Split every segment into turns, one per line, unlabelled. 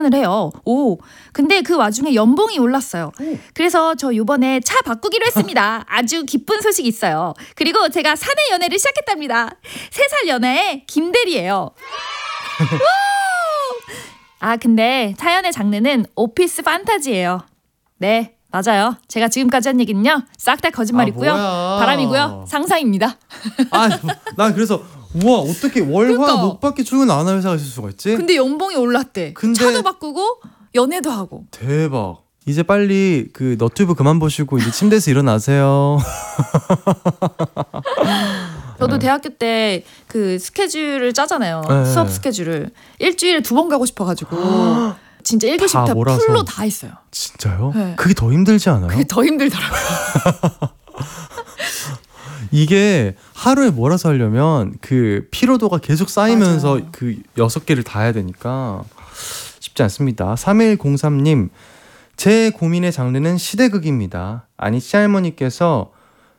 을 해요. 오, 근데 그 와중에 연봉이 올랐어요. 그래서 저 요번에 차 바꾸기로 했습니다. 아주 기쁜 소식이 있어요. 그리고 제가 사내 연애를 시작했답니다. 3살 연하의 김대리예요. 아, 근데 사연의 장르는 오피스 판타지예요. 네, 맞아요. 제가 지금까지 한 얘기는요, 싹 다 거짓말이고요.
뭐야.
바람이고요. 상상입니다.
아, 난 그래서 우와, 어떻게 월화
그러니까.
목 받기 출근 안 하는 회사가 있을 수가 있지?
근데 연봉이 올랐대.
근데-
차도 바꾸고 연애도 하고.
대박. 이제 빨리 그 너튜브 그만 보시고 이제 침대에서 일어나세요.
저도 대학교 때 그 스케줄을 짜잖아요.
네.
수업 스케줄을 일주일에 2번 가고 싶어가지고 진짜 1교시부터
다 몰아서.
풀로 다 했어요.
진짜요?
네.
그게 더 힘들지 않아요?
그게 더 힘들더라고요.
이게 하루에 몰아서 하려면 그 피로도가 계속 쌓이면서
맞아요.
그 6개를 다 해야 되니까 쉽지 않습니다. 3103님, 제 고민의 장르는 시대극입니다. 아니, 시할머니께서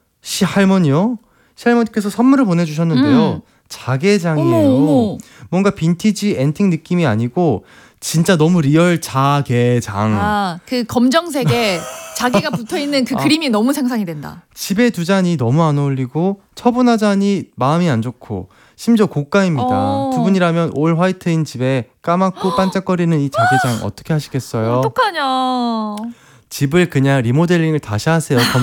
시할머니께서 선물을 보내주셨는데요. 자개장이에요.
어머.
뭔가 빈티지 앤틱 느낌이 아니고 진짜 너무 리얼 자개장.
아, 그 검정색에 자기가 붙어있는 그 그림이 너무 상상이 된다.
집에 두자니 너무 안 어울리고 처분하자니 마음이 안 좋고 심지어 고가입니다. 두 분이라면 올 화이트인 집에 까맣고 반짝거리는 이 자개장 어떻게 하시겠어요?
어떡하냐.
집을 그냥 리모델링을 다시 하세요.